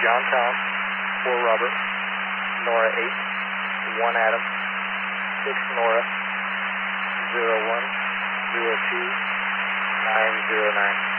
John Tom, 4 Robert, Nora 8, 1 Adam, 6 Nora, 0102 909.